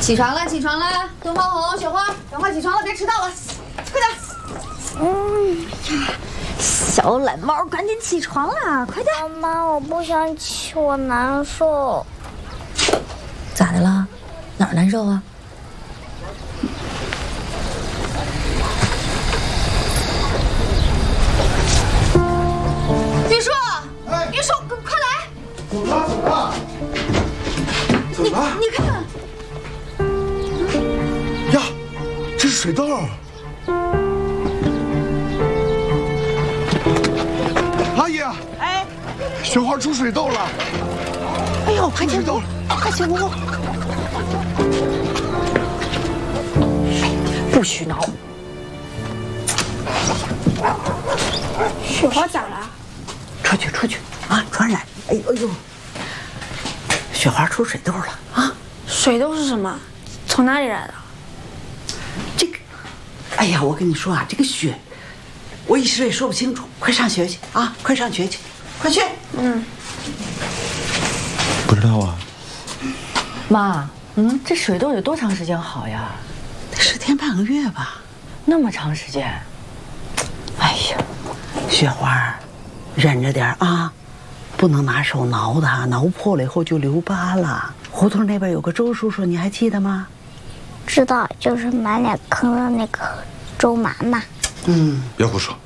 起床了，起床了！东方红、雪花，赶快起床了，别迟到了，快点！小懒猫，赶紧起床啦，快点！ 妈，我不想起，我难受。 咋的了？哪儿难受啊？玉树，玉树，快来！ 走了，走了，怎么了？ 你看。 呀，这是水痘！阿姨， 哎， 雪花出水痘了！ 哎呦，快进屋， 出水痘了！ 快进屋！不许挠！ 雪花咋了？ 出去啊！传染！哎呦，雪花出水痘了啊！ 水痘是什么？从哪里来的？ 这个，哎呀，我跟你说啊，这个血，我一时也说不清楚。快上学去啊！快上学去，快去！ 不知道啊。 妈，这水痘得多长时间好呀 10天半个月吧。 那么长时间？哎呀， 雪花，忍着点啊，不能拿手挠它，挠破了以后就留疤了。胡同那边有个周叔叔，你还记得吗？ 知道，就是满脸坑的那个周麻麻。 别胡说，